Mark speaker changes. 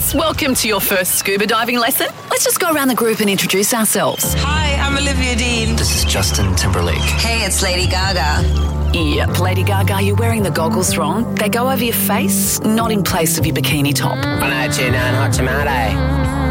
Speaker 1: girls. Welcome to your first scuba diving lesson. Let's just go around the group and introduce ourselves.
Speaker 2: Hi, I'm Olivia Dean.
Speaker 3: This is Justin Timberlake.
Speaker 4: Hey, it's Lady Gaga.
Speaker 1: Yep, Lady Gaga, you're wearing the goggles wrong. They go over your face, not in place of your bikini top.
Speaker 5: 1029 Hot Tomato.